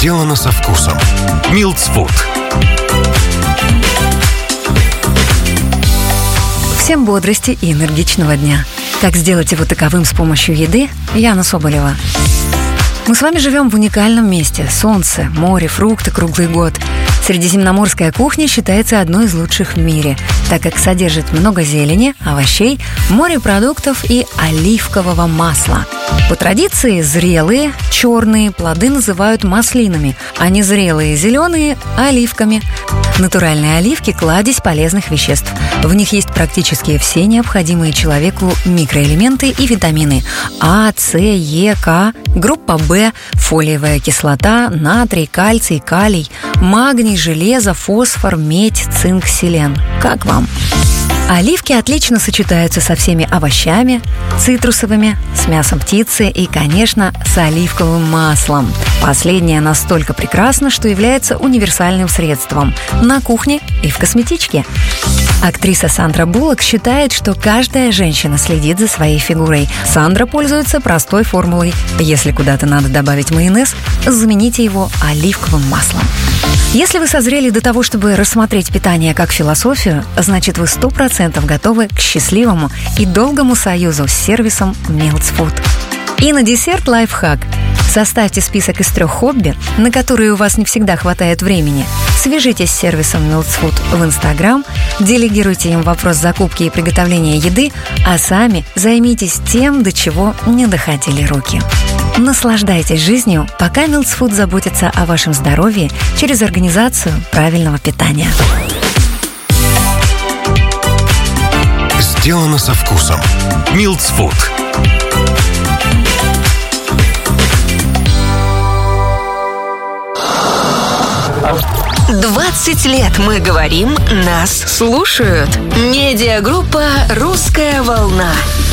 Сделано со вкусом. Милтс Фуд. Всем бодрости и энергичного дня. Как сделать его таковым с помощью еды? Яна Соболева. Мы с вами живем в уникальном месте. Солнце, море, фрукты круглый год. Средиземноморская кухня считается одной из лучших в мире, так как содержит много зелени, овощей, морепродуктов и оливкового масла. По традиции зрелые, черные плоды называют маслинами, а незрелые, зеленые – оливками. Натуральные оливки – кладезь полезных веществ. В них есть практически все необходимые человеку микроэлементы и витамины А, С, Е, К, группа В, фолиевая кислота, натрий, кальций, калий, магний, железо, фосфор, медь, цинк, селен. Как вам? Оливки отлично сочетаются со всеми овощами, цитрусовыми, с мясом птицы и, конечно, с оливковым маслом. Последнее настолько прекрасно, что является универсальным средством на кухне и в косметичке. Актриса Сандра Буллок считает, что каждая женщина следит за своей фигурой. Сандра пользуется простой формулой. Если куда-то надо добавить майонез, замените его оливковым маслом. Если вы созрели до того, чтобы рассмотреть питание как философию, значит вы 100% готовы к счастливому и долгому союзу с сервисом Милтс Фуд. И на десерт лайфхак. Составьте список из 3 хобби, на которые у вас не всегда хватает времени. Свяжитесь с сервисом Милтс Фуд в Инстаграм, делегируйте им вопрос закупки и приготовления еды, а сами займитесь тем, до чего не доходили руки. Наслаждайтесь жизнью, пока Милтс Фуд заботится о вашем здоровье через организацию правильного питания. Сделано со вкусом. Милтс Фуд. «20 лет мы говорим, нас слушают». Медиагруппа «Русская волна».